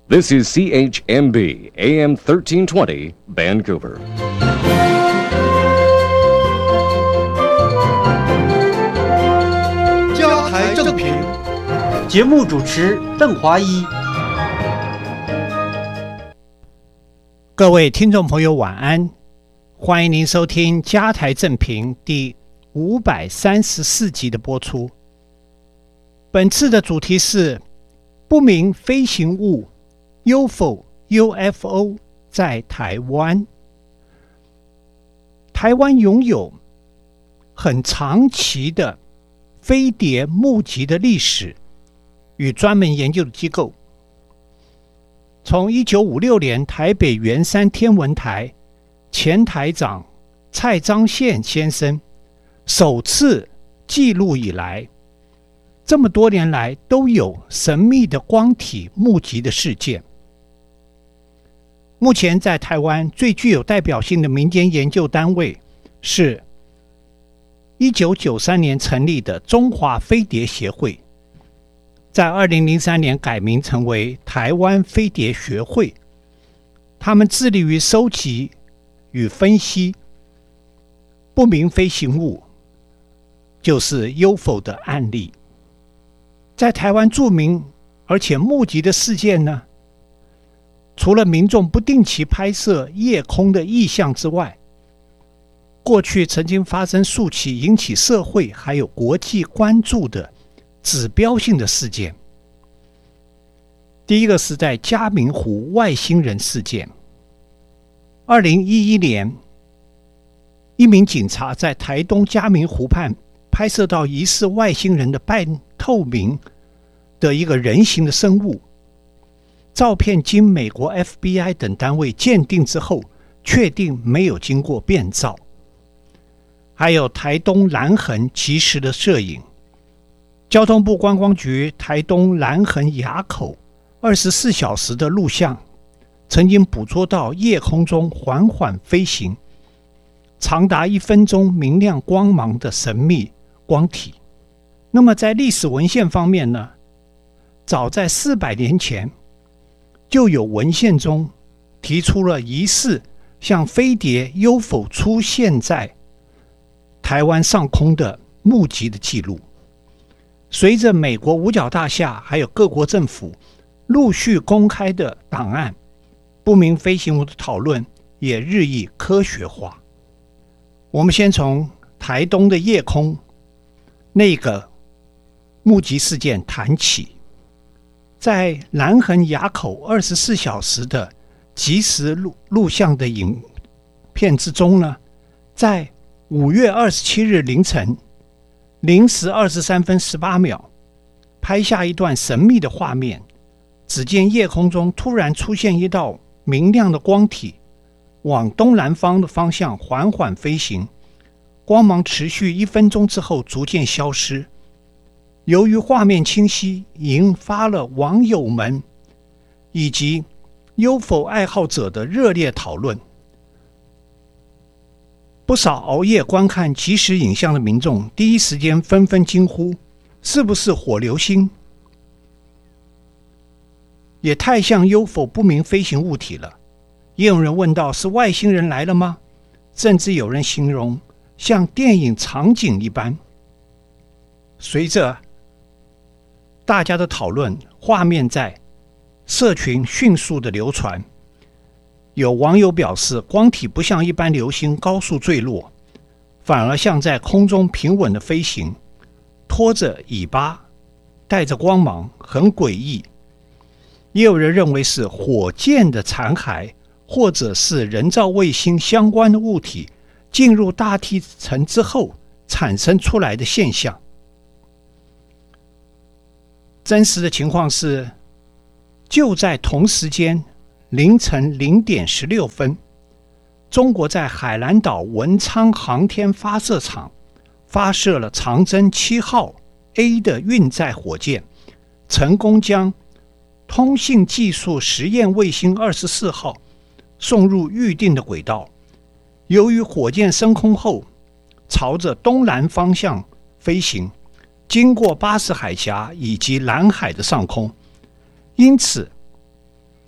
This is CHMB AM 1320 Vancouver. 家台正品， 节目主持邓华一。 各位听众朋友晚安，欢迎您收听家台正评第534集的播出。本次的主题是不明飞行物 UFO 在台湾。台湾拥有很长期的飞碟目击的历史与专门研究的机构。从1956年台北圆山天文台前台长蔡章宪先生首次记录以来，这么多年来都有神秘的光体目击的事件。目前在台湾最具有代表性的民间研究单位是1993年成立的中华飞碟协会，在2003年改名成为台湾飞碟学会。他们致力于收集与分析不明飞行物，就是 UFO 的案例。在台湾著名而且目击的事件呢，除了民众不定期拍摄夜空的异象之外，过去曾经发生数起引起社会还有国际关注的指标性的事件。第一个是在嘉明湖外星人事件。2011年，一名警察在台东嘉明湖畔拍摄到疑似外星人的半透明的一个人形的生物。照片经美国 FBI 等单位鉴定之后，确定没有经过变造。还有台东蓝痕即时的摄影，交通部观光局台东蓝痕垭口24小时的录像，曾经捕捉到夜空中缓缓飞行长达1分钟明亮光芒的神秘光体。那么在历史文献方面呢，早在400年前就有文献中提出了疑似像飞碟 UFO 出现在台湾上空的目击的记录。随着美国五角大厦还有各国政府陆续公开的档案，不明飞行物的讨论也日益科学化。我们先从台东的夜空那个目击事件谈起。在蓝痕垭口24小时的即时录像的影片之中呢，在5月27日凌晨0时23分18秒拍下一段神秘的画面。只见夜空中突然出现一道明亮的光体，往东南方的方向缓缓飞行，光芒持续1分钟之后逐渐消失。由于画面清晰，引发了网友们以及 UFO 爱好者的热烈讨论。不少熬夜观看即时影像的民众第一时间纷纷惊呼，是不是火流星？也太像 UFO 不明飞行物体了。也有人问到，是外星人来了吗？甚至有人形容像电影场景一般。随着大家的讨论，画面在社群迅速的流传。有网友表示，光体不像一般流星高速坠落，反而像在空中平稳的飞行，拖着尾巴，带着光芒，很诡异。也有人认为是火箭的残骸，或者是人造卫星相关的物体进入大气层之后产生出来的现象。真实的情况是，就在同时间凌晨0点16分，中国在海南岛文昌航天发射场发射了长征7号 A 的运载火箭，成功将通信技术实验卫星24号送入预定的轨道。由于火箭升空后朝着东南方向飞行，经过巴士海峡以及南海的上空，因此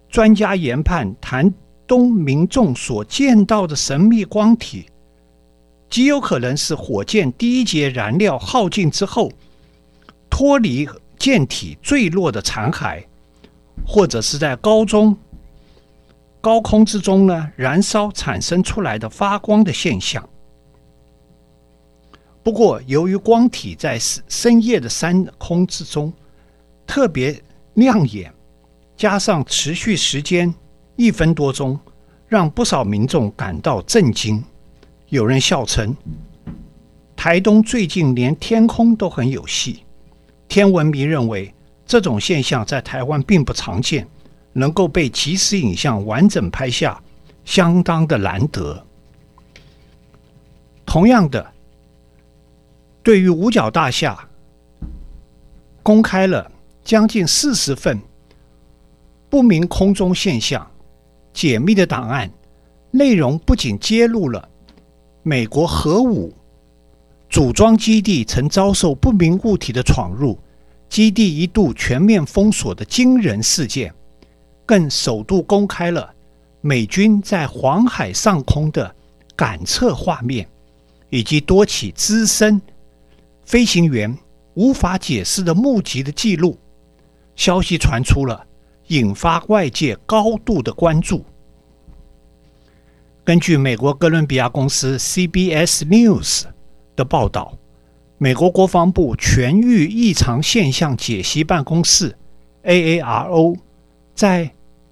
专家研判，台东民众所见到的神秘光体，极有可能是火箭第一节燃料耗尽之后，脱离舰体坠落的残骸，或者是在高空之中呢燃烧产生出来的发光的现象。不过，由于光体在深夜的山空之中特别亮眼，加上持续时间1分多钟，让不少民众感到震惊。有人笑称，台东最近连天空都很有戏。天文迷认为，这种现象在台湾并不常见，能够被即时影像完整拍下，相当的难得。同样的，对于五角大厦公开了将近40份不明空中现象解密的档案，内容不仅揭露了美国核武组装基地曾遭受不明物体的闯入，基地一度全面封锁的惊人事件，更首度公开了美军在黄海上空的感测画面，以及多起资深飞行员无法解释的目击的记录。消息传出了，引发外界高度的关注。根据美国哥伦比亚公司 CBS News 的报道，美国国防部全域异常现象解析办公室 AARO 在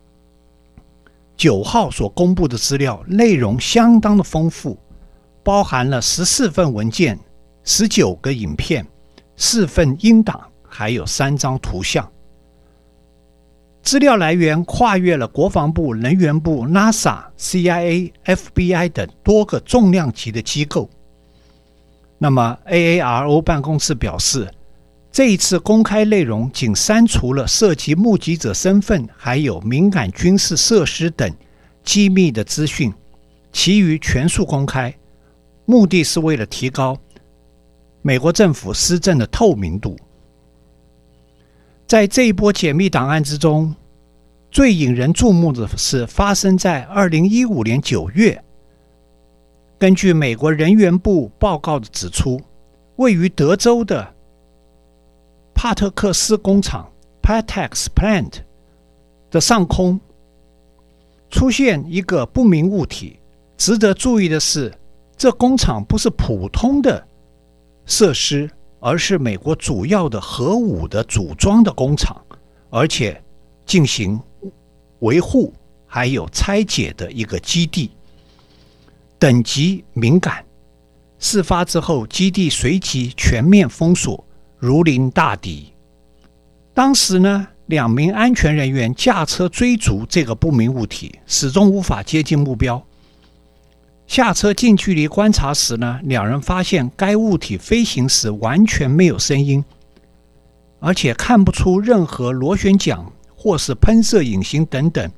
9号所公布的资料内容相当的丰富，包含了14份文件、19个影片、4份音档，还有3张图像。资料来源跨越了国防部、能源部、NASA、CIA、FBI 等多个重量级的机构。那么 AARO 办公室表示，这一次公开内容仅删除了涉及目击者身份还有敏感军事设施等机密的资讯，其余全数公开，目的是为了提高美国政府施政的透明度。在这一波解密档案之中，最引人注目的是发生在2015年9月。根据美国人员部报告的指出，位于德州的帕特克斯工厂 Patex Plant 的上空出现一个不明物体。值得注意的是，这工厂不是普通的设施，而是美国主要的核武的组装的工厂，而且进行维护还有拆解的一个基地，等级敏感。事发之后，基地随即全面封锁，如临大敌。当时呢，2名安全人员驾车追逐这个不明物体，始终无法接近目标。下车近距离观察时呢，2人发现该物体飞行时完全没有声音，而且看不出任何螺旋桨或是喷射引擎等等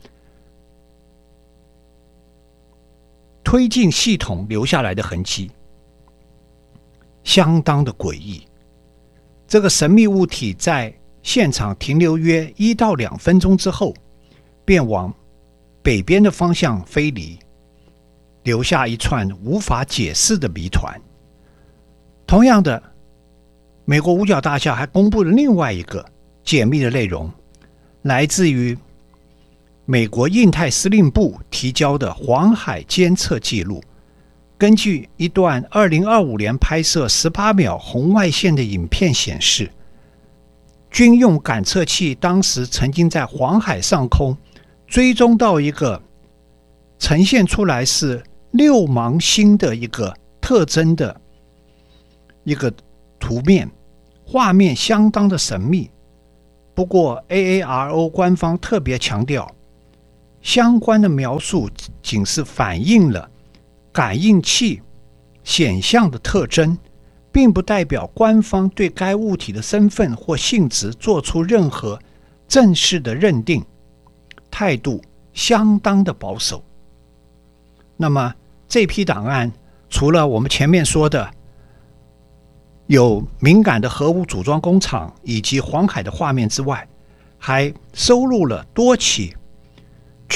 推进系统留下来的痕迹，相当的诡异。这个神秘物体在现场停留约1到2分钟之后，便往北边的方向飞离，留下一串无法解释的谜团。同样的，美国五角大厦还公布了另外一个解密的内容，来自于美国印太司令部提交的黄海监测记录。根据一段2025年拍摄18秒红外线的影片显示，军用感测器当时曾经在黄海上空追踪到一个呈现出来是6芒星的一个特征的一个图面，画面相当的神秘。不过 AARO 官方特别强调，相关的描述仅是反映了感应器显象的特征，并不代表官方对该物体的身份或性质做出任何正式的认定，态度相当的保守。那么这批档案除了我们前面说的有敏感的核武组装工厂以及黄海的画面之外，还收录了多起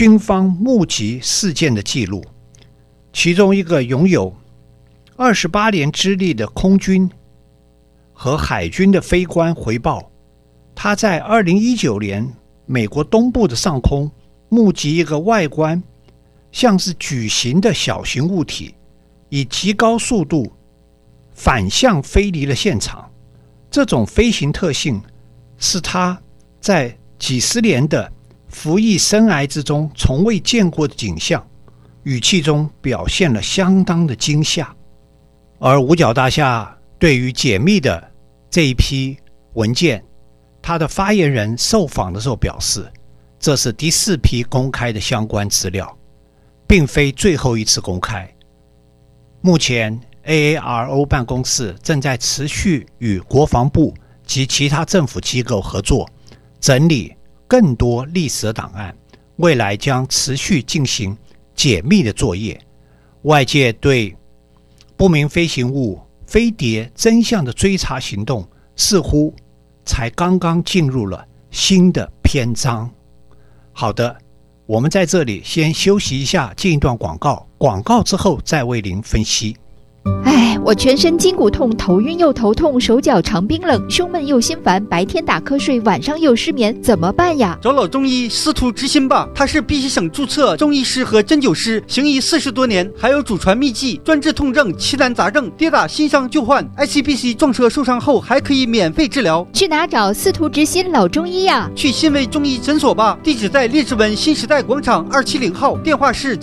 军方目击事件的记录，其中一个拥有28年资历的空军和海军的飞官回报，他在2019年美国东部的上空目击一个外观像是矩形的小型物体以极高速度反向飞离了现场。这种飞行特性是他在几十年的服役生涯之中从未见过的景象，语气中表现了相当的惊吓。而五角大厦对于解密的这一批文件，他的发言人受访的时候表示，这是第4批公开的相关资料，并非最后一次公开。目前 AARO 办公室正在持续与国防部及其他政府机构合作，整理更多历史的档案，未来将持续进行解密的作业。外界对不明飞行物飞碟真相的追查行动似乎才刚刚进入了新的篇章。好的，我们在这里先休息一下，进一段广告，广告之后再为您分析。 哎，我全身筋骨痛，头晕又头痛，手脚常冰冷，胸闷又心烦，白天打瞌睡，晚上又失眠，怎么办呀？ 找老中医司徒之心吧，他是碧溪省注册中医师和针灸师，行医40多年，还有祖传秘籍，专治痛症、奇难杂症，跌打新伤旧患。ICBC 撞车受伤后还可以免费治疗。 去哪找司徒之心老中医呀？ 去新维中医诊所吧，地址在列治文新时代广场270号，电话是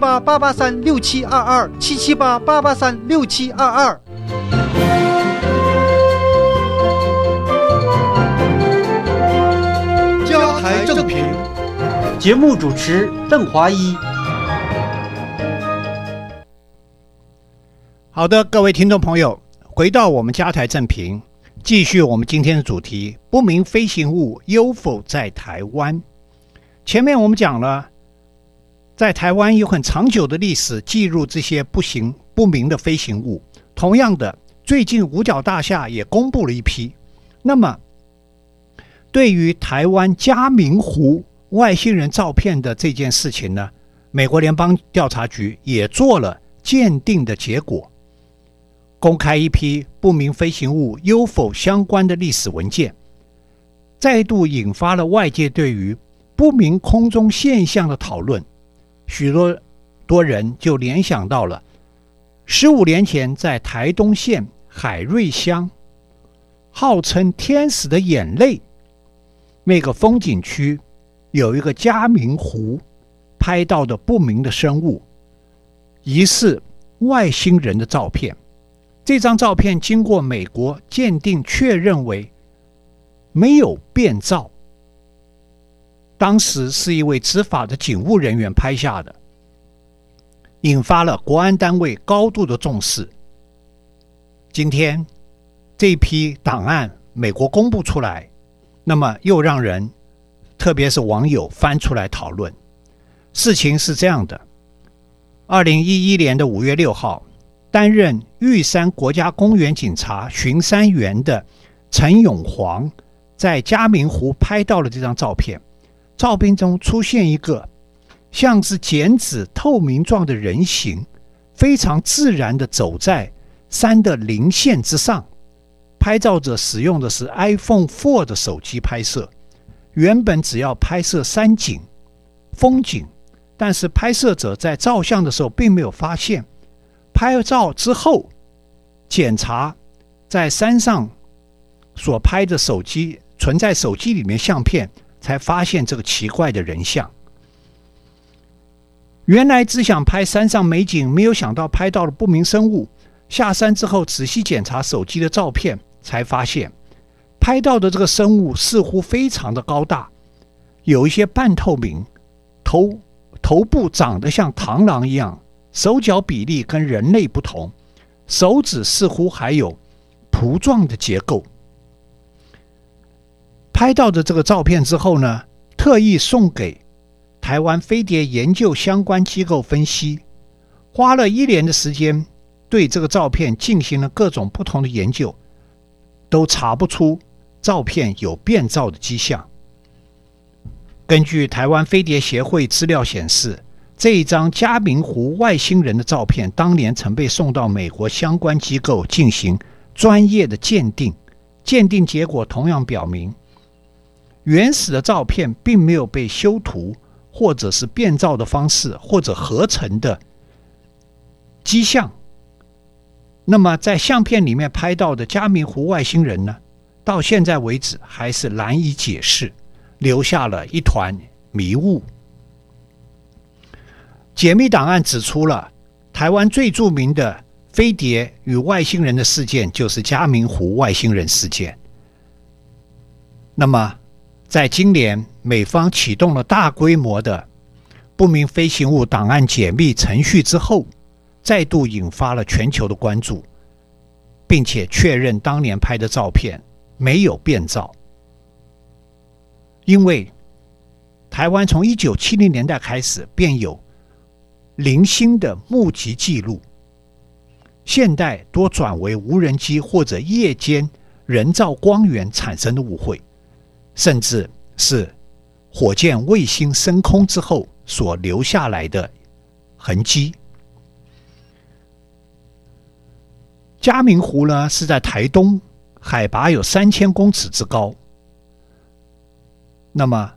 778-883-6722，778-883-6722。 家台正平， 节目主持邓华一。 好的，各位听众朋友，回到我们家台正平，继续我们今天的主题：不明飞行物 UFO 在台湾。前面我们讲了，在台湾有很长久的历史记录这些不明的飞行物。同样的，最近五角大厦也公布了一批。那么对于台湾嘉明湖外星人照片的这件事情呢，美国联邦调查局也做了鉴定的结果，公开一批不明飞行物 UFO 相关的历史文件，再度引发了外界对于不明空中现象的讨论。许多人就联想到了15年前在台东县海瑞乡号称天使的眼泪那个风景区有一个嘉明湖拍到的不明的生物，疑似外星人的照片。这张照片经过美国鉴定确认为没有变造，当时是一位执法的警务人员拍下的，引发了国安单位高度的重视。今天这批档案美国公布出来，那么又让人特别是网友翻出来讨论。事情是这样的，2011年的5月6号，担任玉山国家公园警察巡山员的陈永煌在嘉明湖拍到了这张照片。照片中出现一个像是剪纸透明状的人形，非常自然地走在山的零线之上。拍照者使用的是 iPhone 4的手机拍摄，原本只要拍摄山景、风景，但是拍摄者在照相的时候并没有发现。拍照之后，检查在山上所拍的手机存在手机里面相片，才发现这个奇怪的人像。原来只想拍山上美景，没有想到拍到了不明生物。下山之后仔细检查手机的照片，才发现拍到的这个生物似乎非常的高大，有一些半透明，头部长得像螳螂一样，手脚比例跟人类不同，手指似乎还有蹼状的结构。拍到的这个照片之后呢，特意送给台湾飞碟研究相关机构分析，花了1年的时间对这个照片进行了各种不同的研究，都查不出照片有变造的迹象。 根据台湾飞碟协会资料显示，这一张嘉明湖外星人的照片当年曾被送到美国相关机构进行专业的鉴定，鉴定结果同样表明，原始的照片并没有被修图或者是变造的方式或者合成的迹象。那么在相片里面拍到的嘉明湖外星人呢，到现在为止还是难以解释，留下了一团迷雾。解密档案指出了台湾最著名的飞碟与外星人的事件就是嘉明湖外星人事件。那么在今年美方启动了大规模的不明飞行物档案解密程序之后，再度引发了全球的关注，并且确认当年拍的照片没有变造。因为台湾从1970年代开始便有零星的目击记录，现代多转为无人机或者夜间人造光源产生的误会，甚至是火箭卫星升空之后所留下来的痕迹。嘉明湖呢是在台东，海拔有3000公尺之高。那么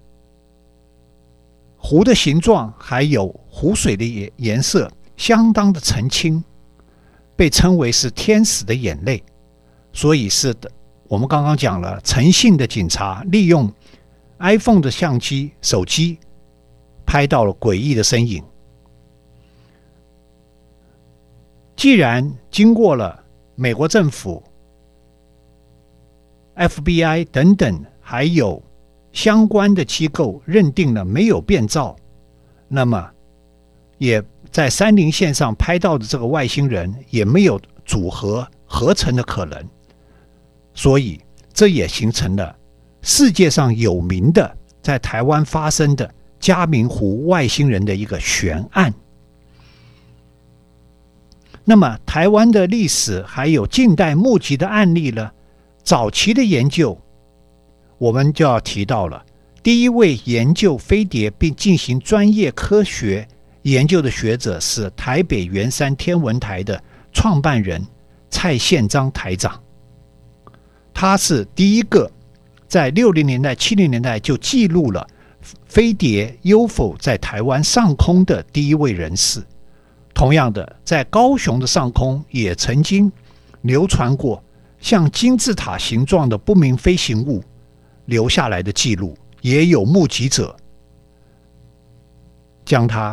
湖的形状还有湖水的颜色相当的澄清，被称为是天使的眼泪。所以是的，我们刚刚讲了，诚信的警察利用 iPhone 的相机手机拍到了诡异的身影。既然经过了美国政府 FBI 等等还有相关的机构认定了没有变造，那么也在山林线上拍到的这个外星人也没有组合合成的可能，所以这也形成了世界上有名的在台湾发生的嘉明湖外星人的一个悬案。那么台湾的历史还有近代目击的案例呢，早期的研究我们就要提到了第一位研究飞碟并进行专业科学研究的学者是台北圆山天文台的创办人蔡宪章台长。他是第一个在60年代70年代就记录了飞碟 UFO 在台湾上空的第一位人士。同样的，在高雄的上空也曾经流传过像金字塔形状的不明飞行物留下来的记录，也有目击者将它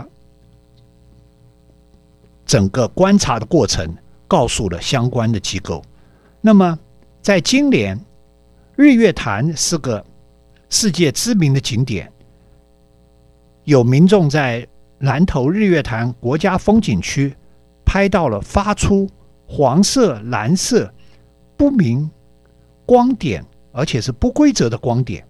整个观察的过程告诉了相关的机构。那么在今年，日月潭是个世界知名的景点，有民众在南投日月潭国家风景区拍到了发出黄色、蓝色不明光点，而且是不规则的光点。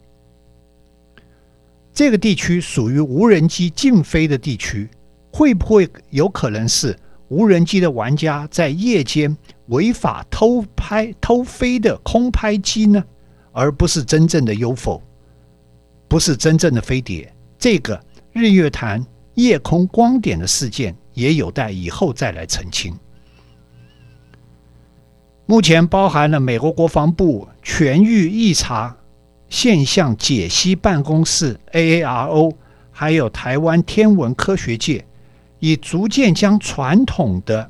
这个地区属于无人机禁飞的地区，会不会有可能是无人机的玩家在夜间违法偷飞的空拍机呢？而不是真正的 UFO， 不是真正的飞碟。这个日月潭夜空光点的事件也有待以后再来澄清。目前包含了美国国防部全域异常现象解析办公室 AARO， 还有台湾天文科学界，已逐渐将传统的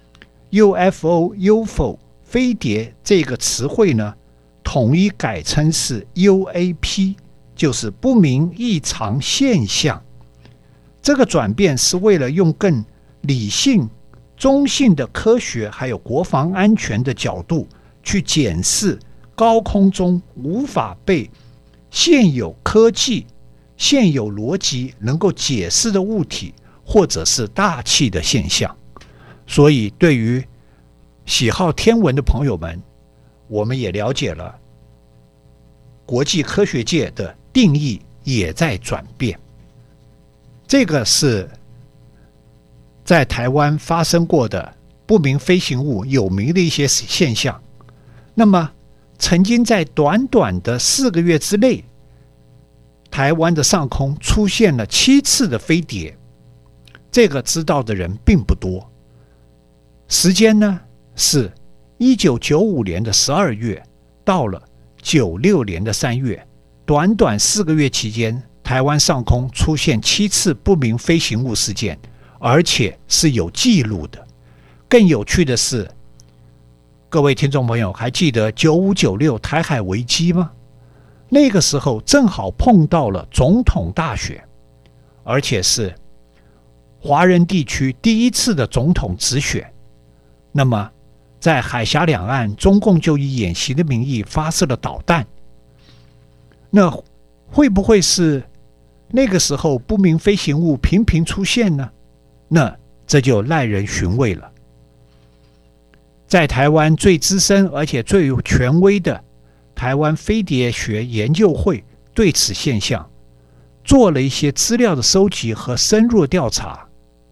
UFO 飞碟这个词汇呢，统一改称是 UAP， 就是不明异常现象。这个转变是为了用更理性、中性的科学还有国防安全的角度去检视高空中无法被现有科技、现有逻辑能够解释的物体或者是大气的现象。所以对于喜好天文的朋友们，我们也了解了国际科学界的定义也在转变。这个是在台湾发生过的不明飞行物有名的一些现象。那么曾经在短短的4个月之内， 台湾的上空出现了7次的飞碟，这个知道的人并不多。时间呢是1995年的12月到了96年的3月，短短4个月期间，台湾上空出现7次不明飞行物事件，而且是有记录的。更有趣的是，各位听众朋友还记得9596台海危机吗？那个时候正好碰到了总统大选，而且是华人地区第一次的总统直选。那么在海峡两岸，中共就以演习的名义发射了导弹，那会不会是那个时候不明飞行物频频出现呢？那这就耐人寻味了。在台湾最资深而且最权威的台湾飞碟学研究会对此现象做了一些资料的收集和深入的调查，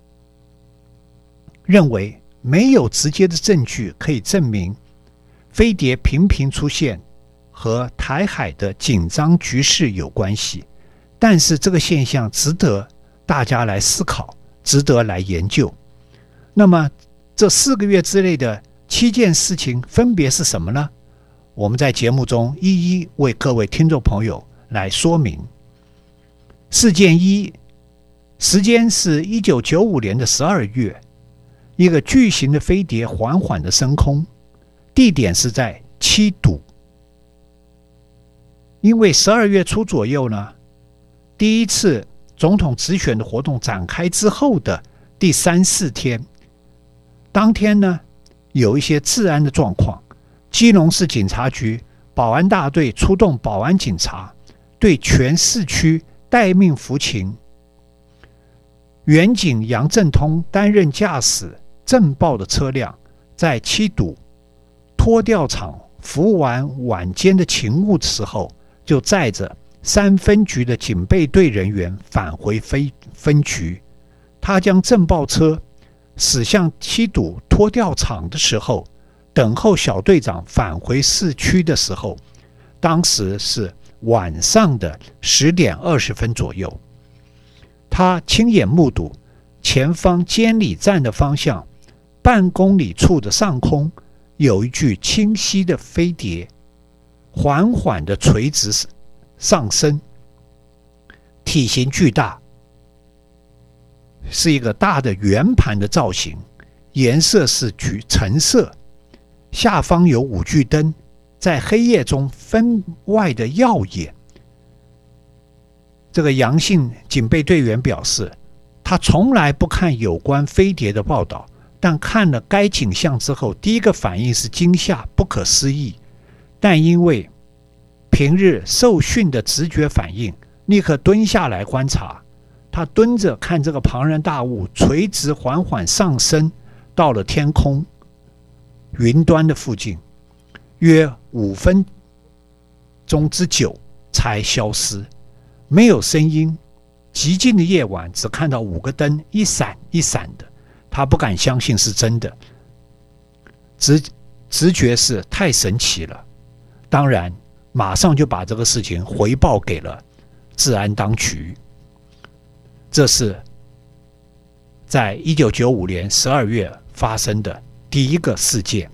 认为没有直接的证据可以证明飞碟频频出现和台海的紧张局势有关系，但是这个现象值得大家来思考，值得来研究。那么这4个月之内的7件事情分别是什么呢？我们在节目中一一为各位听众朋友来说明。事件1，时间是1995年的12月，一个巨型的飞碟缓缓的升空，地点是在七堵。因为12月初左右呢，第一次总统直选的活动展开之后的第3、4天，当天呢有一些治安的状况，基隆市警察局保安大队出动保安警察，对全市区待命服勤。员警杨正通担任驾驶正报的车辆，在七堵拖吊场服务完晚间的勤务的时候，就载着3分局的警备队人员返回分局。他将正报车驶向七堵拖吊场的时候，等候小队长返回市区的时候，当时是晚上的10点20分左右。他亲眼目睹前方监理站的方向半公里处的上空有一具清晰的飞碟缓缓的垂直上升，体型巨大，是一个大的圆盘的造型，颜色是橙色，下方有5具灯，在黑夜中分外的耀眼。这个杨姓警备队员表示，他从来不看有关飞碟的报道，但看了该景象之后，第一个反应是惊吓、不可思议，但因为平日受训的直觉反应，立刻蹲下来观察。他蹲着看这个庞然大物垂直缓缓上升到了天空云端的附近，约5分钟之久才消失，没有声音。寂静的夜晚，只看到5个灯一闪一闪的，他不敢相信是真的，直觉是太神奇了。当然马上就把这个事情回报给了治安当局。这是在1995年12月发生的第一个事件。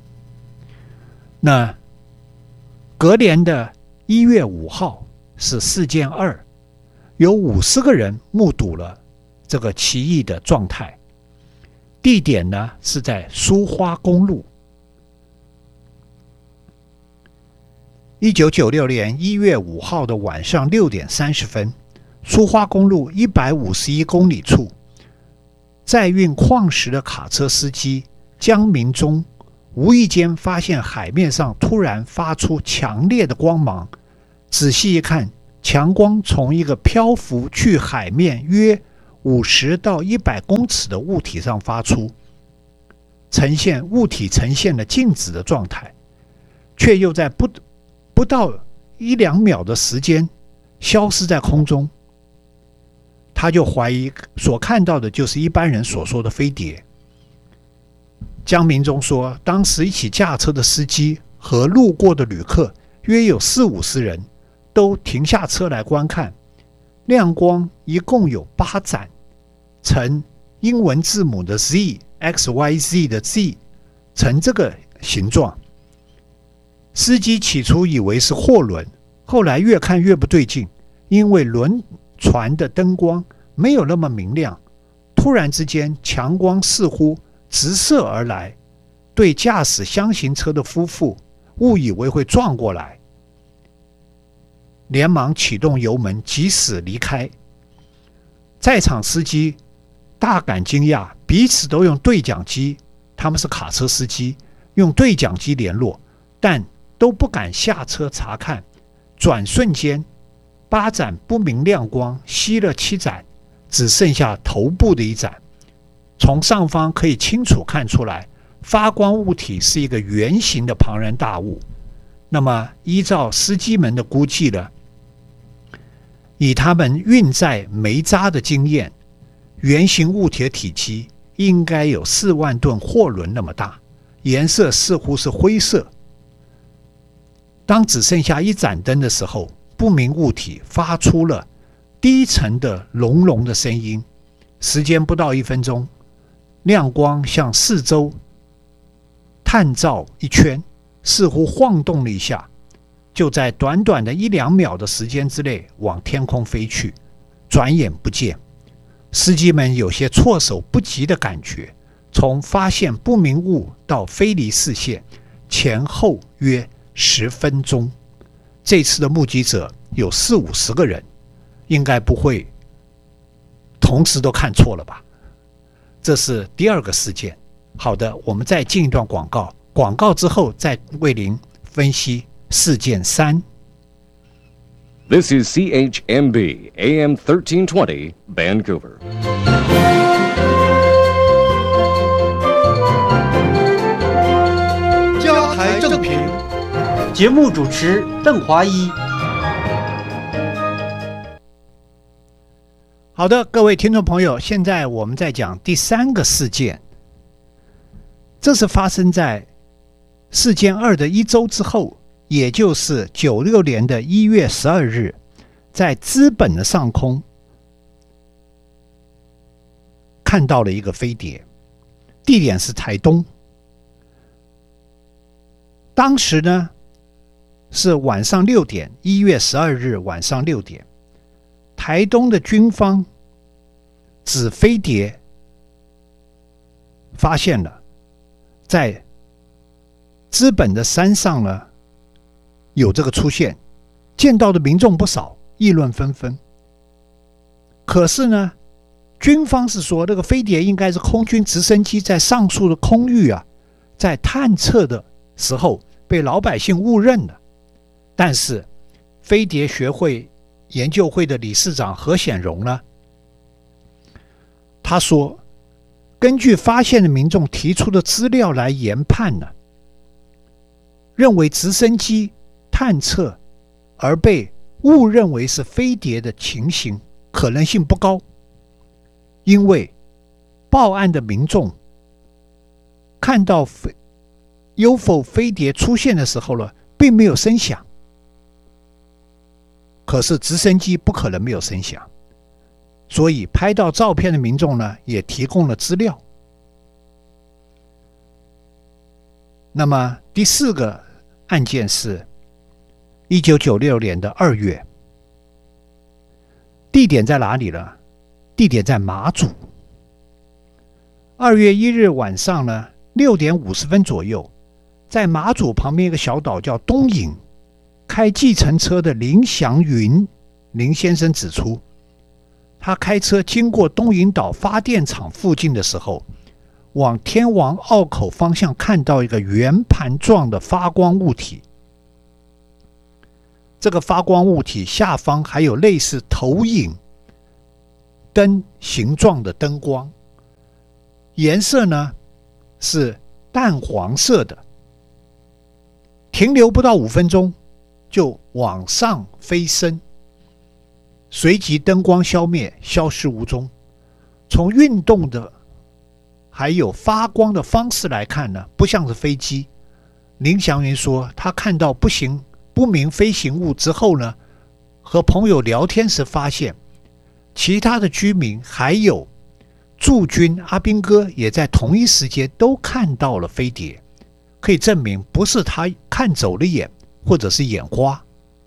那隔年的1月5号是事件2，有50个人目睹了这个奇异的状态，地点呢是在苏花公路。1996年1月5号的晚上6点30分，苏花公路151公里处，载运矿石的卡车司机江明忠无意间发现海面上突然发出强烈的光芒，仔细一看，强光从一个漂浮去海面约50到100公尺的物体上发出，物体呈现了静止的状态，却又在不到1-2秒的时间消失在空中。他就怀疑所看到的就是一般人所说的飞碟。江明忠说，当时一起驾车的司机和路过的旅客约有40-50人， 都停下车来观看。亮光一共有8盏，呈英文字母的 Z XYZ 的 Z， 呈这个形状。司机起初以为是货轮，后来越看越不对劲，因为轮船的灯光没有那么明亮，突然之间强光似乎直射而来，对驾驶厢型车的夫妇误以为会撞过来，连忙启动油门及时离开。在场司机大感惊讶，彼此都用对讲机，他们是卡车司机，用对讲机联络，但都不敢下车查看。转瞬间8盏不明亮光熄了7盏，只剩下头部的1盏。从上方可以清楚看出来，发光物体是一个圆形的庞然大物。那么依照司机们的估计呢，以他们运载煤渣的经验，圆形物体的体积应该有4万吨货轮那么大，颜色似乎是灰色。当只剩下1盏灯的时候，不明物体发出了低沉的隆隆的声音，时间不到1分钟，亮光向四周探照一圈，似乎晃动了一下，就在短短的1-2秒的时间之内往天空飞去，转眼不见。司机们有些措手不及的感觉，从发现不明物到飞离视线前后约10分钟。这次的目击者有40-50个人，应该不会同时都看错了吧？这是第2个事件。好的，我们再进一段广告，广告之后再为您分析事件3。 This is CHMB AM 1320 Vancouver. 加台正评，节目主持邓华一。 好的，各位听众朋友，现在我们在讲第3个事件。这是发生在事件2的1周之后，也就是96年的1月12日，在资本的上空看到了一个飞碟，地点是台东。当时呢是晚上6点，1月12日晚上6点，台东的军方指飞碟发现了在资本的山上呢有这个出现，见到的民众不少，议论纷纷。可是呢，军方是说这个飞碟应该是空军直升机在上述的空域在探测的时候被老百姓误认了。但是飞碟学会研究会的理事长何显荣呢，他说根据发现的民众提出的资料来研判呢，认为直升机探测而被误认为是飞碟的情形可能性不高，因为报案的民众看到UFO 飞碟出现的时候呢，并没有声响，可是直升机不可能没有声响，所以拍到照片的民众呢也提供了资料。那么第4个案件是1996年的2月，地点在哪里呢？地点在马祖。2月1日晚上呢6点50分左右，在马祖旁边一个小岛叫东引，开计程车的林祥云林先生指出，他开车经过东引岛发电厂附近的时候，往天王澳口方向看到一个圆盘状的发光物体，这个发光物体下方还有类似投影灯形状的灯光，颜色呢是淡黄色的，停留不到5分钟就往上飞升，随即灯光消灭，消失无踪。从运动的还有发光的方式来看呢，不像是飞机。林祥云说他看到不明飞行物之后呢， 和朋友聊天时发现，其他的居民还有驻军阿兵哥也在同一时间都看到了飞碟，可以证明不是他看走了眼或者是眼花。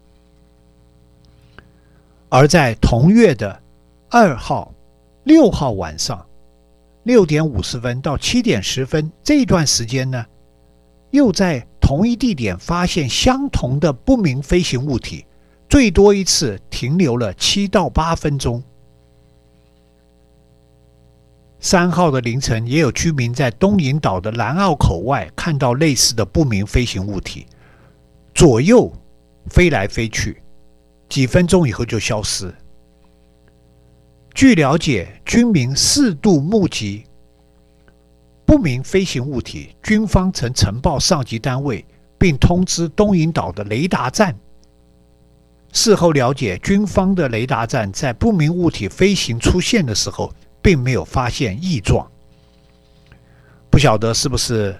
而在同月的2号、6号晚上6点50分到7点10分这一段时间呢，又在同一地点发现相同的不明飞行物体，最多一次停留了7到8分钟。3号的凌晨，也有居民在东引岛的南澳口外看到类似的不明飞行物体，左右飞来飞去，几分钟以后就消失。据了解，军民4度目击不明飞行物体，军方曾呈报上级单位，并通知东引岛的雷达站。事后了解，军方的雷达站在不明物体飞行出现的时候，并没有发现异状。不晓得是不是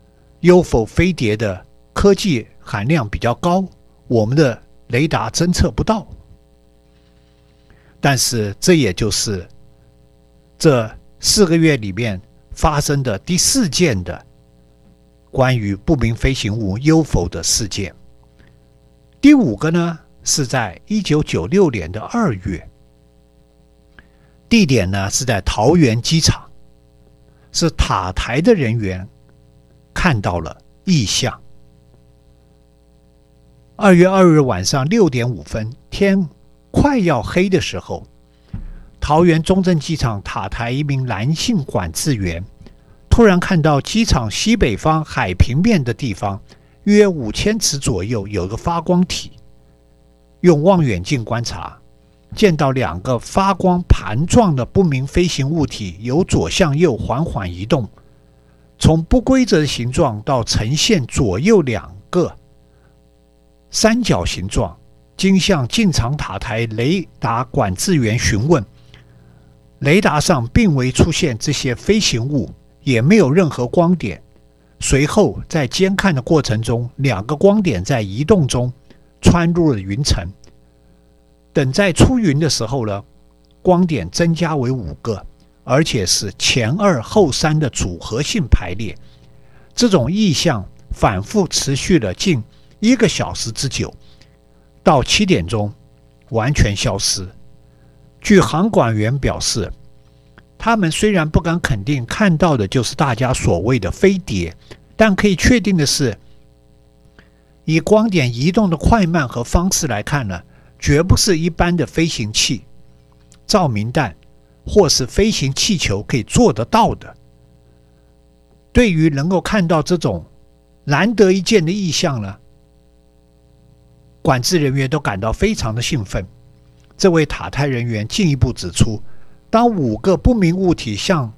UFO 飞碟的科技含量比较高，我们的雷达侦测不到。但是这也就是这4个月里面发生的第4件的关于不明飞行物 UFO 的事件。第5个呢，是在1996年的2月，地点呢是在桃园机场，是塔台的人员看到了异象。2月2日晚上6点5分，天快要黑的时候，桃园中正机场塔台一名男性管制员突然看到机场西北方海平面的地方约5000尺左右有个发光体，用望远镜观察，见到2个发光盘状的不明飞行物体由左向右缓缓移动，从不规则的形状到呈现左右2个三角形状。经向进场塔台雷达管制员询问，雷达上并未出现这些飞行物，也没有任何光点。随后在监看的过程中，2个光点在移动中穿入了云层。等在出云的时候呢，光点增加为5个，而且是前2后3的组合性排列。这种异象反复持续了近1个小时之久，到7点钟完全消失。据航管员表示，他们虽然不敢肯定看到的就是大家所谓的飞碟，但可以确定的是，以光点移动的快慢和方式来看呢，绝不是一般的飞行器、照明弹或是飞行气球可以做得到的。对于能够看到这种难得一见的异象呢，管制人员都感到非常的兴奋。这位塔台人员进一步指出，当5个不明物体向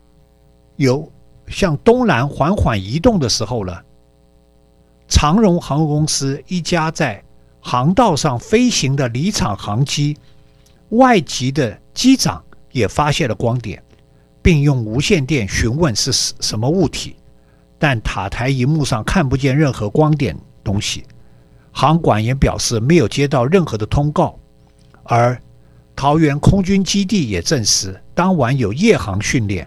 东南缓缓移动的时候呢，长荣航空公司一家在航道上飞行的离场航机外籍的机长也发现了光点，并用无线电询问是什么物体，但塔台荧幕上看不见任何光点东西。航管也表示没有接到任何的通告，而桃园空军基地也证实当晚有夜航训练。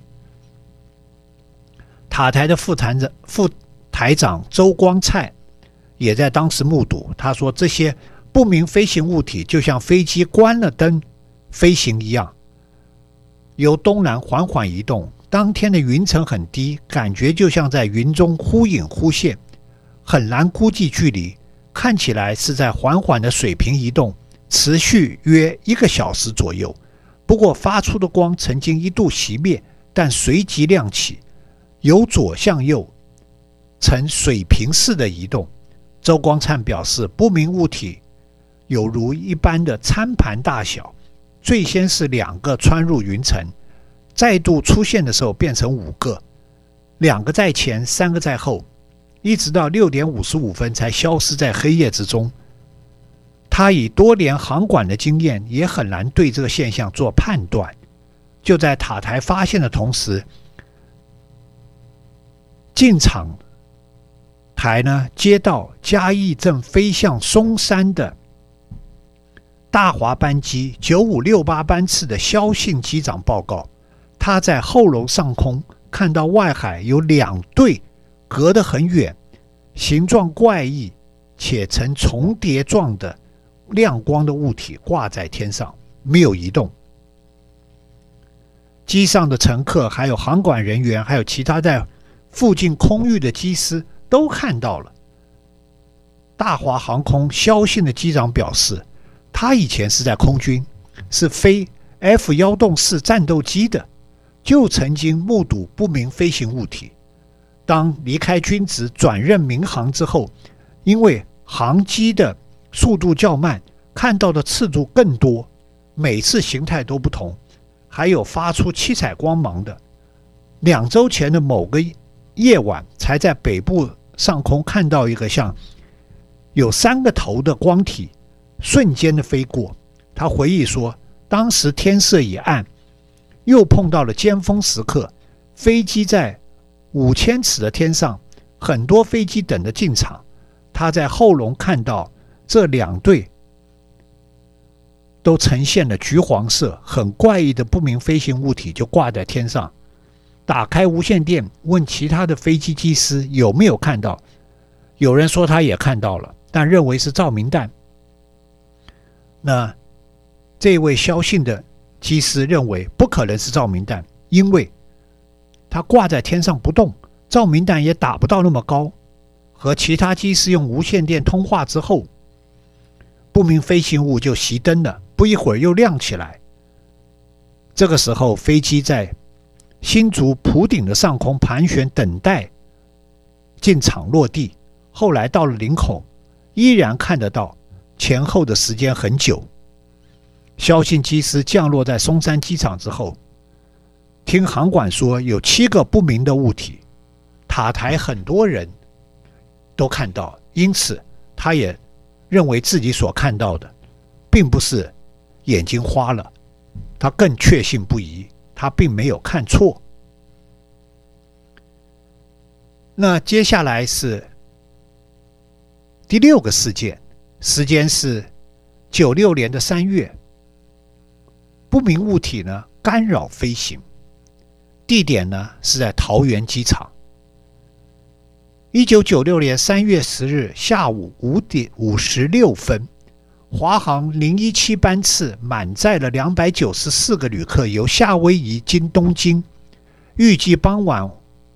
塔台的副台长周光灿也在当时目睹，他说这些不明飞行物体就像飞机关了灯飞行一样，由东南缓缓移动。当天的云层很低，感觉就像在云中忽隐忽现，很难估计距离，看起来是在缓缓的水平移动，持续约1个小时左右。不过发出的光曾经一度熄灭，但随即亮起，由左向右呈水平式的移动。周光灿表示，不明物体有如一般的餐盘大小，最先是2个穿入云层，再度出现的时候变成5个，2个在前，3个在后，一直到6点55分才消失在黑夜之中。他以多年航管的经验，也很难对这个现象做判断。就在塔台发现的同时，进场台呢接到嘉义正飞向松山的大华班机9568班次的萧信机长报告，他在后楼上空看到外海有2对隔得很远、形状怪异且呈重叠状的亮光的物体挂在天上，没有移动。机上的乘客还有航管人员还有其他在附近空域的机师都看到了。大华航空萧信的机长表示，他以前是在空军，是飞 F-104战斗机的，就曾经目睹不明飞行物体。当离开军职转任民航之后，因为航机的速度较慢，看到的次数更多，每次形态都不同，还有发出七彩光芒的。2周前的某个夜晚，才在北部上空看到一个像有3个头的光体瞬间的飞过。他回忆说，当时天色已暗，又碰到了尖峰时刻，飞机在5000尺的天上，很多飞机等着进场。他在后龙看到这2对都呈现了橘黄色很怪异的不明飞行物体就挂在天上。打开无线电问其他的飞机机师有没有看到，有人说他也看到了，但认为是照明弹。那这位萧信的机师认为不可能是照明弹，因为它挂在天上不动，照明弹也打不到那么高。和其他机师用无线电通话之后，不明飞行物就熄灯了，不一会儿又亮起来。这个时候飞机在新竹埔顶的上空盘旋等待进场落地，后来到了林口依然看得到，前后的时间很久。萧信机师降落在松山机场之后，听航管说有7个不明的物体，塔台很多人都看到，因此他也认为自己所看到的并不是眼睛花了，他更确信不疑，他并没有看错。那接下来是第6个事件，时间是96年的3月，不明物体呢干扰飞行，地点呢是在桃园机场。1996年3月10日下午5点56分，华航017班次满载了294个旅客由夏威夷经东京，预计傍晚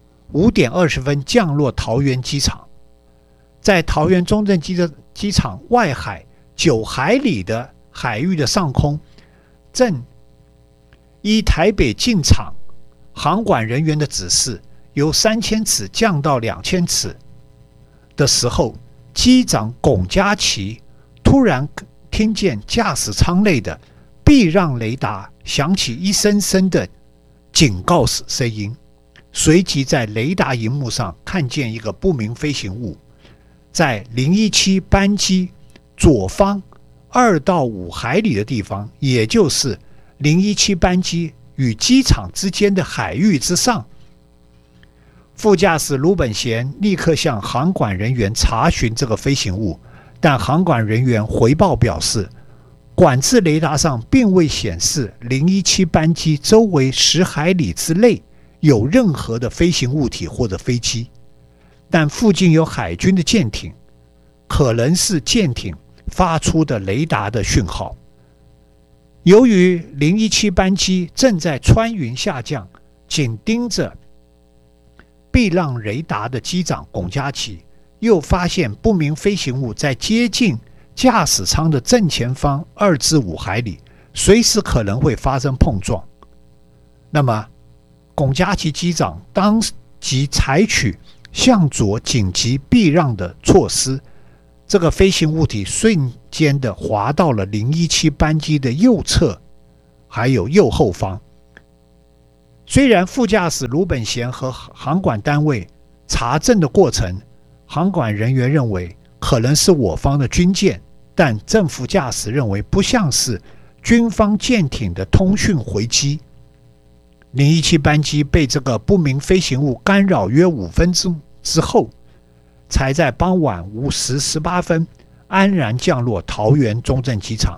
5点20分降落桃园机场。在桃园中正机场外海9海里的海域的上空，正依台北进场航管人员的指示，由3000尺降到2000尺的时候，机长龚家琪突然听见驾驶舱内的避让雷达响起一声声的警告声音，随即在雷达萤幕上看见一个不明飞行物在017班机左方2到5海里的地方，也就是017班机与机场之间的海域之上。副驾驶卢本贤立刻向航管人员查询这个飞行物，但航管人员回报表示，管制雷达上并未显示017班机周围10海里之内有任何的飞行物体或者飞机，但附近有海军的舰艇，可能是舰艇发出的雷达的讯号。由于017班机正在穿云下降，紧盯着避让雷达的机长龚家琪又发现不明飞行物在接近驾驶舱的正前方2至5海里，随时可能会发生碰撞。那么龚家琪机长当即采取向左紧急避让的措施，这个飞行物体瞬间的滑到了017班机的右侧还有右后方。虽然副驾驶卢本贤和航管单位查证的过程，航管人员认为可能是我方的军舰，但正副驾驶认为不像是军方舰艇的通讯回击。017班机被这个不明飞行物干扰约5分钟之后，才在傍晚5时18分安然降落桃园中正机场，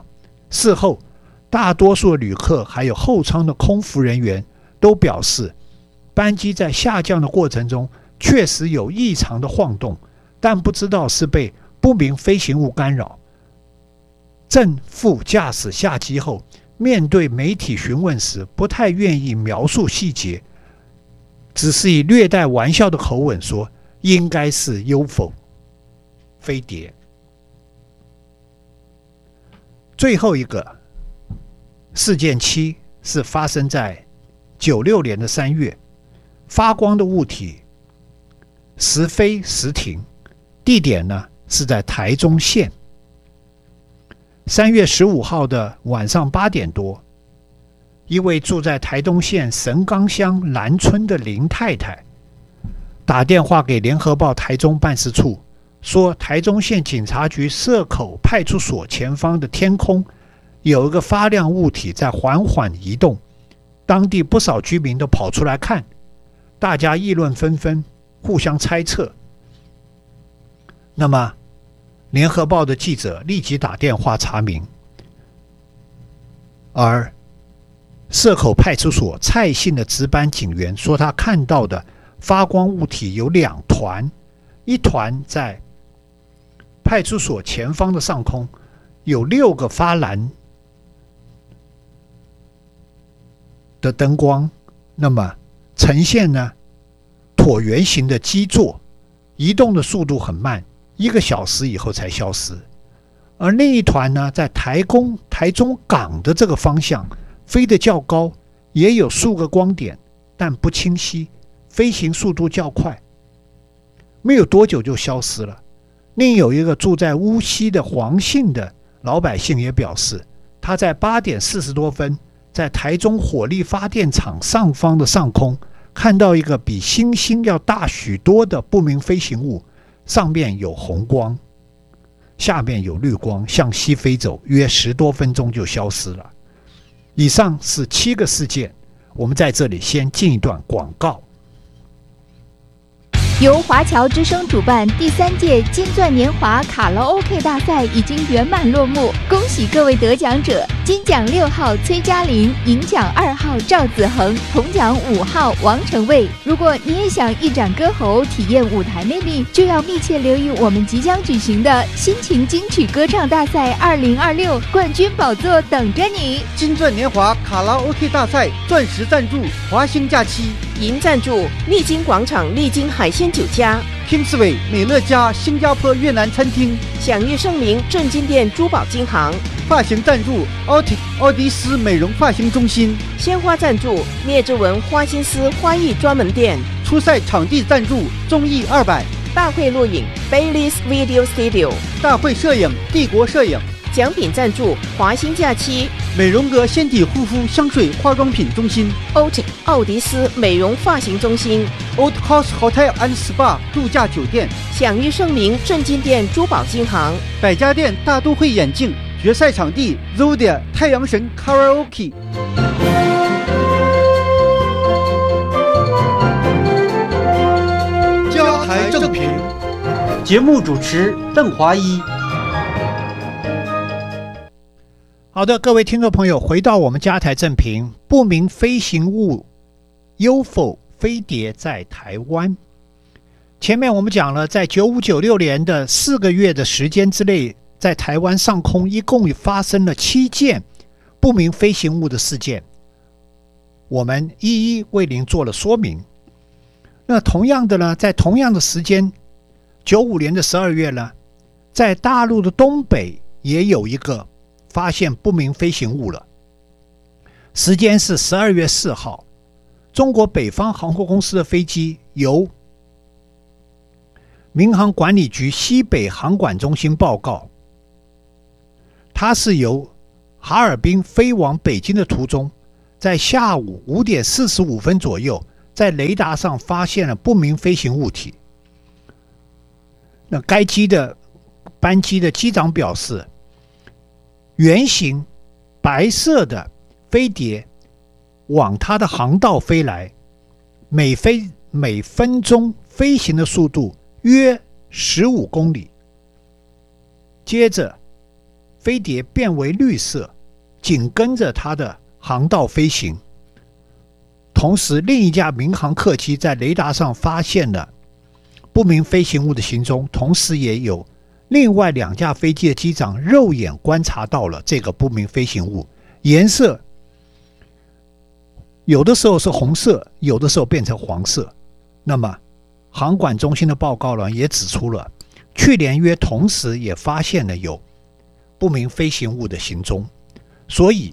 事后，大多数旅客还有后舱的空服人员都表示，班机在下降的过程中确实有异常的晃动，但不知道是被不明飞行物干扰。正副驾驶下机后，面对媒体询问时不太愿意描述细节，只是以略带玩笑的口吻说应该是 UFO 飞碟。最后一个事件7是发生在96年的3月，发光的物体时飞时停，地点呢是在台中县。3月15号的晚上8点多，一位住在台东县神冈乡南村的林太太打电话给联合报台中办事处，说台中县警察局社口派出所前方的天空有一个发亮物体在缓缓移动，当地不少居民都跑出来看，大家议论纷纷，互相猜测。那么联合报的记者立即打电话查明，而社口派出所蔡姓的值班警员说，他看到的发光物体有2团，一团在派出所前方的上空，有6个发蓝的灯光，那么呈现呢椭圆形的基座，移动的速度很慢，1个小时以后才消失。而另一团呢，在台中港的这个方向飞得较高，也有数个光点，但不清晰，飞行速度较快，没有多久就消失了。另有一个住在乌溪的黄姓的老百姓也表示，他在8点40多分在台中火力发电厂上方的上空看到一个比星星要大许多的不明飞行物，上面有红光，下面有绿光，向西飞走，约10多分钟就消失了。以上是7个事件，我们在这里先进一段广告。 由华侨之声主办第3届金钻年华卡拉 OK 大赛已经圆满落幕，恭喜各位得奖者！金奖6号崔嘉玲，银奖2号赵子恒，铜奖5号王成卫。如果你也想一展歌喉，体验舞台魅力，就要密切留意我们即将举行的心情金曲歌唱大赛2026，冠军宝座等着你！ 金钻年华卡拉 OK 大赛钻石赞助华兴假期， 银赞助丽晶广场丽晶海鲜酒家， Kingsway 美乐家新加坡越南餐厅， 享誉盛名正金店珠宝金行， 发型赞助奥迪斯美容发型中心， 鲜花赞助聂之文花心思花艺专门店， 初赛场地赞助综艺200， 大会录影 Bailey's Video Studio， 大会摄影帝国摄影， 奖品赞助华兴假期， 美容阁纤体护肤香水化妆品中心， 奥迪斯美容发型中心， Old Coast Hotel and Spa 度假酒店， 享誉盛名正金店珠宝金行， 百家店大都会眼镜，决赛场地 Zodiac 太阳神 Karaoke。 家台正评，节目主持邓华一。 好的，各位听众朋友，回到我们家台正评，不明飞行物 UFO 飞碟在台湾。前面我们讲了，在95、96年的4个月的时间之内，在台湾上空一共发生了7件不明飞行物的事件，我们一一为您做了说明。那同样的呢，在同样的时间，95年的12月呢，在大陆的东北也有一个发现不明飞行物了，时间是12月4号，中国北方航空公司的飞机由民航管理局西北航管中心报告，它是由哈尔滨飞往北京的途中，在下午5点45分左右，在雷达上发现了不明飞行物体。那该班机的机长表示，圆形白色的飞碟往它的航道飞来，每分钟飞行的速度约15公里。接着飞碟变为绿色， 紧跟着它的航道飞行。同时，另一架民航客机在雷达上发现了不明飞行物的行踪，同时也有另外2架飞机的机长肉眼观察到了这个不明飞行物，颜色有的时候是红色，有的时候变成黄色。那么航管中心的报告呢，也指出了去年约同时也发现了有不明飞行物的行踪。所以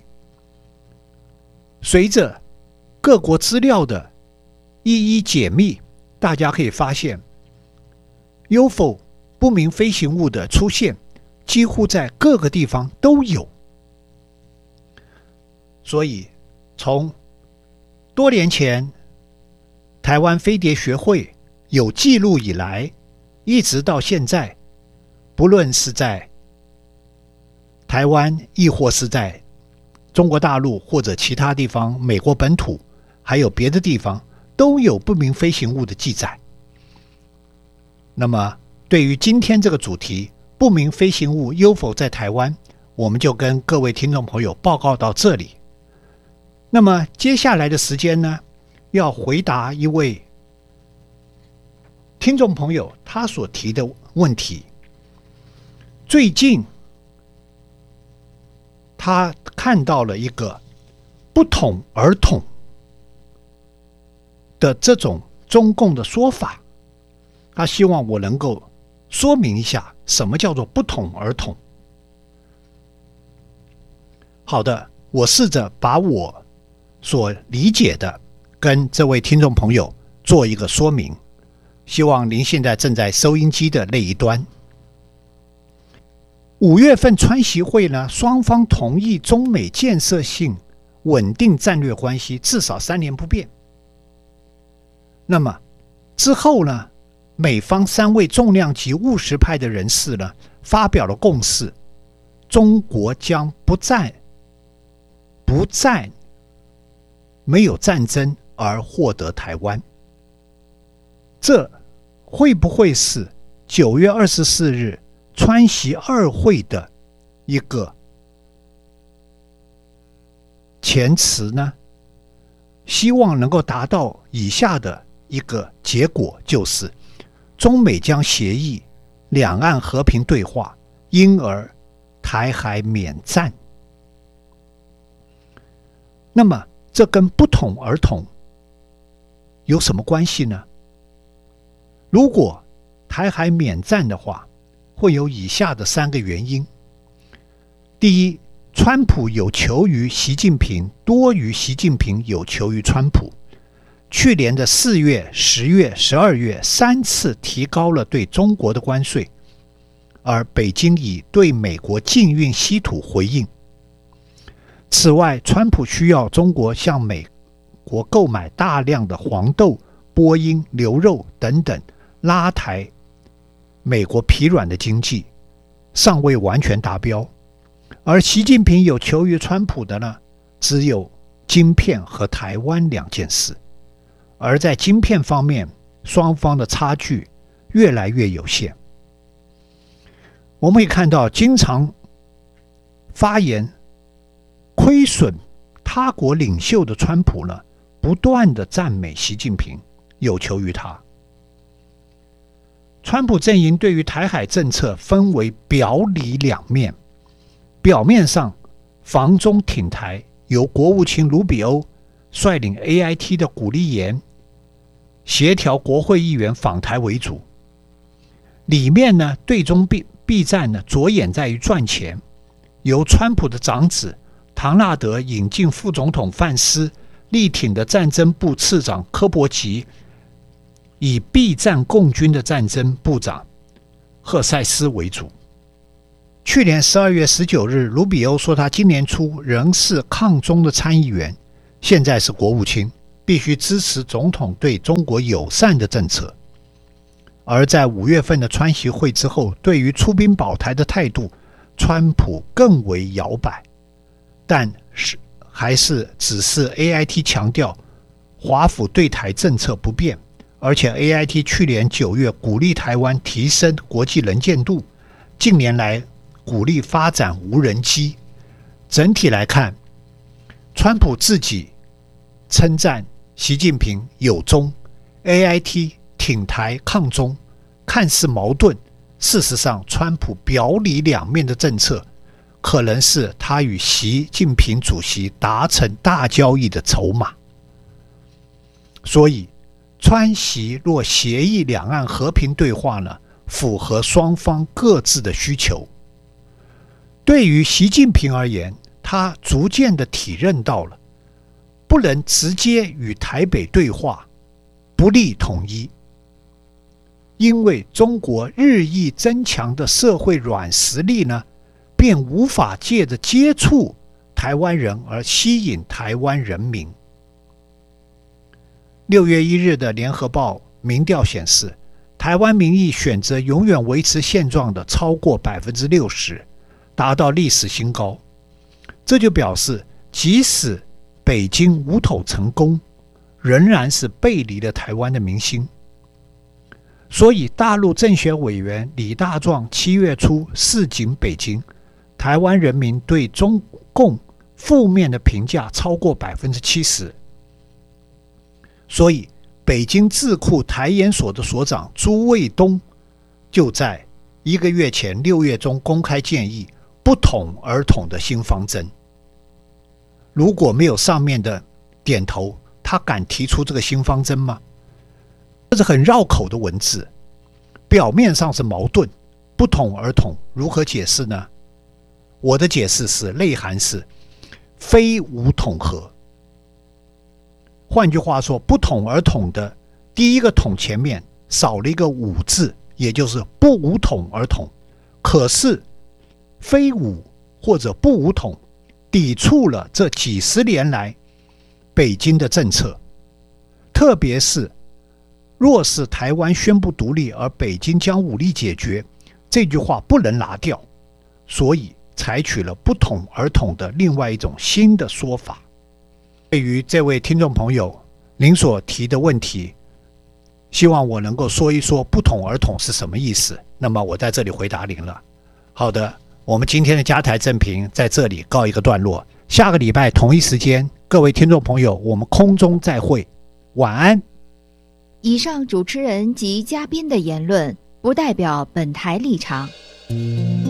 随着各国资料的一一解密，大家可以发现 UFO 不明飞行物的出现几乎在各个地方都有。所以从多年前台湾飞碟学会有记录以来，一直到现在，不论是在台湾亦或是在中国大陆或者其他地方，美国本土还有别的地方，都有不明飞行物的记载。那么对于今天这个主题，不明飞行物 UFO 在台湾，我们就跟各位听众朋友报告到这里。那么接下来的时间呢，要回答一位听众朋友他所提的问题。最近他看到了一个不统而统的这种中共的说法，他希望我能够说明一下什么叫做不统而统。好的，我试着把我所理解的跟这位听众朋友做一个说明，希望您现在正在收音机的那一端。5月份川习会呢，双方同意中美建设性稳定战略关系至少3年不变。那么之后呢，美方3位重量级务实派的人士呢，发表了共识，中国将不再没有战争而获得台湾。这会不会是9月24日川习2会的一个前词呢？希望能够达到以下的一个结果，就是中美将协议两岸和平对话，因而台海免战。那么这跟不统而统有什么关系呢？如果台海免战的话，会有以下的3个原因。第一，川普有求于习近平多于习近平有求于川普。去年的4月、10月、12月3次提高了对中国的关税，而北京以对美国禁运稀土回应。此外，川普需要中国向美国购买大量的黄豆、波音、牛肉等等，拉抬美国疲软的经济，尚未完全达标。而习近平有求于川普的呢，只有晶片和台湾2件事。而在晶片方面，双方的差距越来越有限。我们可以看到，经常发言亏损他国领袖的川普呢，不断的赞美习近平，有求于他。川普阵营对于台海政策分为表里2面，表面上防中挺台，由国务卿卢比欧率领 AIT 的鼓励言协调国会议员访台为主，里面呢，对中避战呢，着眼在于赚钱，由川普的长子唐纳德引进副总统范斯，力挺的战争部次长柯伯奇，以避战共军的战争部长赫塞斯为主。去年12月19日，卢比欧说他今年初仍是抗中的参议员，现在是国务卿，必须支持总统对中国友善的政策。而在5月份的川习会之后，对于出兵保台的态度，川普更为摇摆，但是还是只是 AIT 强调华府对台政策不变，而且 AIT 去年9月鼓励台湾提升国际能见度，近年来鼓励发展无人机， 整体来看，川普自己称赞习近平有中， AIT 挺台抗中，看似矛盾，事实上川普表里两面的政策可能是他与习近平主席达成大交易的筹码。所以川习若协议两岸和平对话呢，符合双方各自的需求。对于习近平而言，他逐渐的体认到了不能直接与台北对话，不利统一，因为中国日益增强的社会软实力呢，便无法借着接触台湾人而吸引台湾人民。6月1日的联合报民调显示，台湾民意选择永远维持现状的超过 60%， 达到历史新高。这就表示即使北京武统成功，仍然是背离了台湾的民心。所以大陆政协委员李大壮7月初示警北京，台湾人民对中共负面的评价超过 70%。 所以北京智库台研所的所长朱卫东就在1个月前6月中公开建议不统而统的新方针。如果没有上面的点头，他敢提出这个新方针吗？这是很绕口的文字，表面上是矛盾，不统而统如何解释呢？我的解释是内涵是非武统合。换句话说，不统而统的第一个统前面少了一个武字，也就是不武统而统。可是非武或者不武统抵触了这几十年来北京的政策，特别是若是台湾宣布独立而北京将武力解决，这句话不能拿掉，所以采取了不统而统的另外一种新的说法。对于这位听众朋友您所提的问题，希望我能够说一说不统而统是什么意思，那么我在这里回答您了。好的，我们今天的家台正评在这里告一个段落，下个礼拜同一时间，各位听众朋友，我们空中再会，晚安。 以上主持人及嘉宾的言论不代表本台立场。